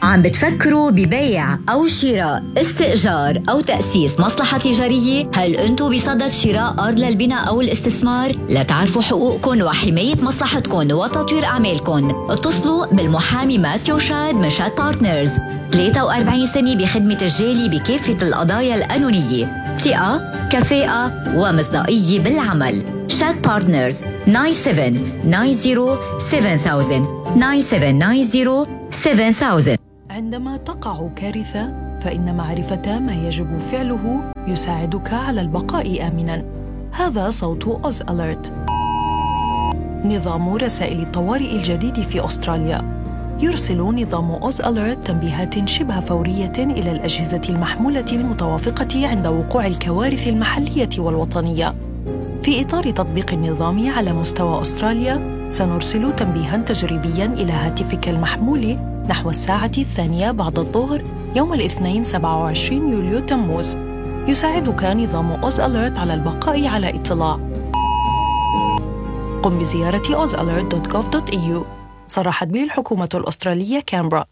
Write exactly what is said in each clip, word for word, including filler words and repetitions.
عم بتفكروا ببيع أو شراء، استئجار أو تأسيس مصلحة تجارية؟ هل أنتوا بصدد شراء أرض للبناء أو الاستثمار؟ لتعرفوا حقوقكم وحماية مصلحتكم وتطوير أعمالكم، اتصلوا بالمحامي ماثيو شاد من شاد بارتنرز. ثلاثة وأربعين سنة بخدمة الجالي بكافة القضايا القانونية، ثقة، كفاءة ومصداقية بالعمل. شاد بارتنرز تسعة سبعة تسعة صفر سبعة ألف تسعة سبعة تسعة صفر سبعة ألف. عندما تقع كارثة فإن معرفة ما يجب فعله يساعدك على البقاء آمناً. هذا صوت أوز أليرت، نظام رسائل الطوارئ الجديد في أستراليا. يرسل نظام أوز أليرت تنبيهات شبه فورية إلى الأجهزة المحمولة المتوافقة عند وقوع الكوارث المحلية والوطنية. في إطار تطبيق النظام على مستوى أستراليا، سنرسل تنبيهاً تجريبياً إلى هاتفك المحمول نحو الساعة الثانية بعد الظهر يوم الاثنين سبعة وعشرين يوليو تموز. يساعدك نظام أوز أليرت على البقاء على اطلاع. قم بزيارة أوز أليرت دوت جوف دوت إي يو. صرحت به الحكومة الأسترالية كامبرا.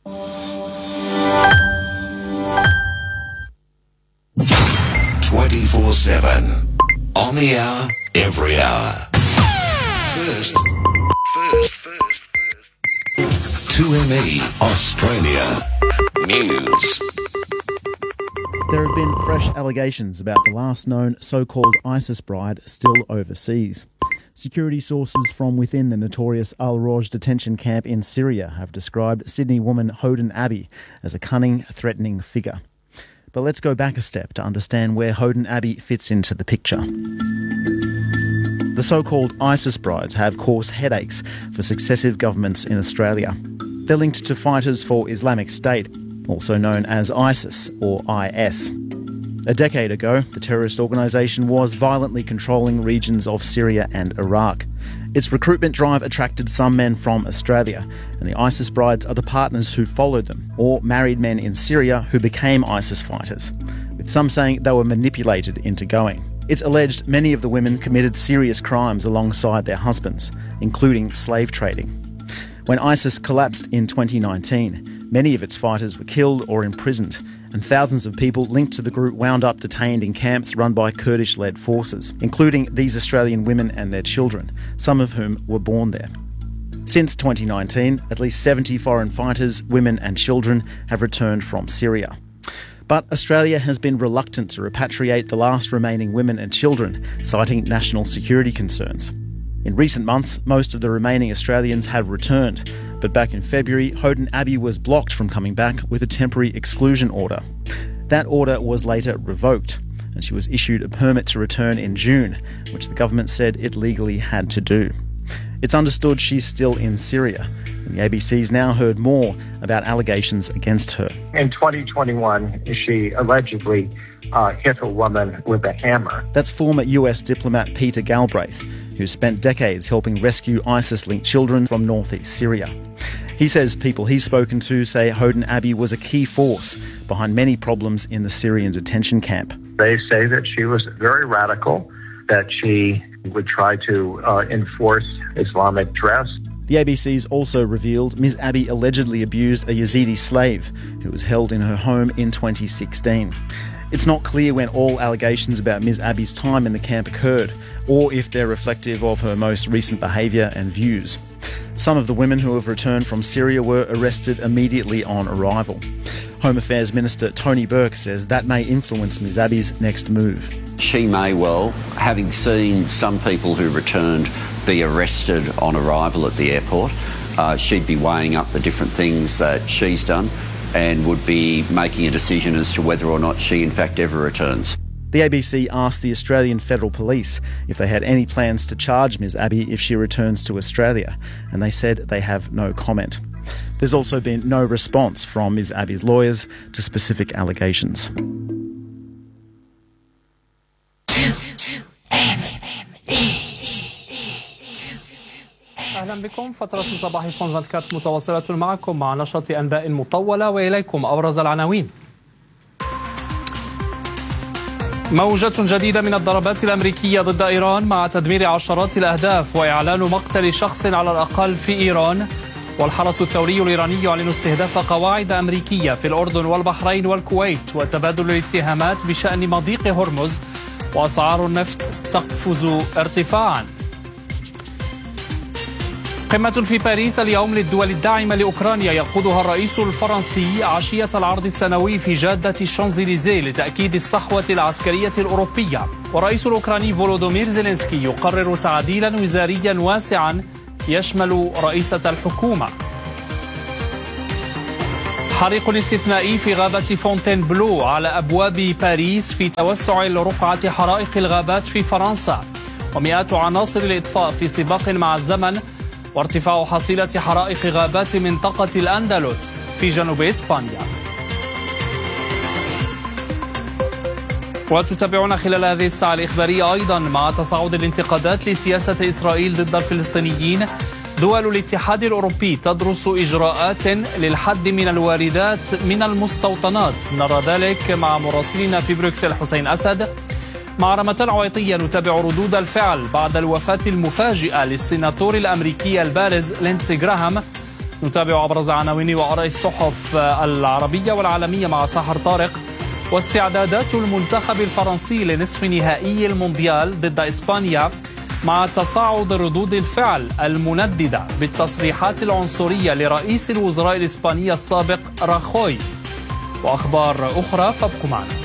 twenty-four seven on the hour, every hour. First, first, first, first. two M E Australia News. There have been fresh allegations about the last known so-called ISIS bride still overseas. Security sources from within the notorious Al-Roj detention camp in Syria have described Sydney woman Hoden Abbey as a cunning, threatening figure. But let's go back a step to understand where Hoden Abbey fits into the picture. The so-called ISIS brides have caused headaches for successive governments in Australia. They're linked to fighters for Islamic State, also known as ISIS or I S. A decade ago, the terrorist organisation was violently controlling regions of Syria and Iraq. Its recruitment drive attracted some men from Australia, and the ISIS brides are the partners who followed them, or married men in Syria who became ISIS fighters, with some saying they were manipulated into going. It's alleged many of the women committed serious crimes alongside their husbands, including slave trading. When ISIS collapsed in twenty nineteen, many of its fighters were killed or imprisoned, and thousands of people linked to the group wound up detained in camps run by Kurdish-led forces, including these Australian women and their children, some of whom were born there. Since twenty nineteen, at least seventy foreign fighters, women and children have returned from Syria. But Australia has been reluctant to repatriate the last remaining women and children, citing national security concerns. In recent months, most of the remaining Australians have returned, but back in February, Hoden Abbey was blocked from coming back with a temporary exclusion order. That order was later revoked, and she was issued a permit to return in June, which the government said it legally had to do. It's understood she's still in Syria, and the A B C's now heard more about allegations against her. In twenty twenty-one, she allegedly uh, hit a woman with a hammer. That's former U S diplomat Peter Galbraith, who spent decades helping rescue ISIS-linked children from northeast Syria. He says people he's spoken to say Hoden Abbey was a key force behind many problems in the Syrian detention camp. They say that she was very radical, that she would try to uh, enforce Islamic dress. The A B C's also revealed Miz Abbey allegedly abused a Yazidi slave who was held in her home in twenty sixteen. It's not clear when all allegations about Miz Abbey's time in the camp occurred, or if they're reflective of her most recent behaviour and views. Some of the women who have returned from Syria were arrested immediately on arrival. Home Affairs Minister Tony Burke says that may influence Miz Abbey's next move. She may well, having seen some people who returned be arrested on arrival at the airport, uh, she'd be weighing up the different things that she's done and would be making a decision as to whether or not she in fact ever returns. The A B C asked the Australian Federal Police if they had any plans to charge Miz Abbey if she returns to Australia, and they said they have no comment. There's also been no response from Miz Abbey's lawyers to specific allegations. أهلا بكم. فترة صباح فونزانكات متواصلة معكم مع نشرة أنباء مطولة، وإليكم أبرز العناوين. موجة جديدة من الضربات الأمريكية ضد إيران مع تدمير عشرات الأهداف وإعلان مقتل شخص على الأقل في إيران. والحرس الثوري الإيراني يعلن استهداف قواعد أمريكية في الأردن والبحرين والكويت، وتبادل الاتهامات بشأن مضيق هرمز، وأسعار النفط تقفز ارتفاعا. قمة في باريس اليوم للدول الداعمة لأوكرانيا يقودها الرئيس الفرنسي عشية العرض السنوي في جادة الشانزليزيه لتأكيد الصحوة العسكرية الأوروبية. والرئيس الأوكراني فولودومير زيلينسكي يقرر تعديلا وزاريا واسعا يشمل رئيسة الحكومة. حريق استثنائي في غابة فونتين بلو على أبواب باريس في توسع رقعة حرائق الغابات في فرنسا، ومئات عناصر الإطفاء في سباق مع الزمن، وارتفاع حصيلة حرائق غابات منطقة الأندلس في جنوب إسبانيا. وتتابعون خلال هذه الساعة الإخبارية أيضا مع تصاعد الانتقادات لسياسة إسرائيل ضد الفلسطينيين، دول الاتحاد الأوروبي تدرس إجراءات للحد من الواردات من المستوطنات. نرى ذلك مع مراسلنا في بروكسل حسين أسد. مع رمتان عويطية نتابع ردود الفعل بعد الوفاة المفاجئة للسيناتور الأمريكي البارز ليندسي جراهام. نتابع أبرز عناوين وآراء الصحف العربية والعالمية مع سحر طارق. واستعدادات المنتخب الفرنسي لنصف نهائي المونديال ضد إسبانيا، مع تصاعد ردود الفعل المنددة بالتصريحات العنصرية لرئيس الوزراء الإسباني السابق راخوي. وأخبار أخرى فابقوا معنا.